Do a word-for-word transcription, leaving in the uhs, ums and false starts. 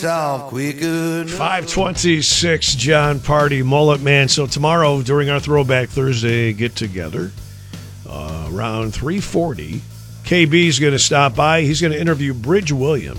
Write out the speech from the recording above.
south quicker. five twenty-six, John Party, Mullet Man. So tomorrow during our Throwback Thursday get-together, uh, around three forty, K B's going to stop by. He's going to interview Bridge Williams.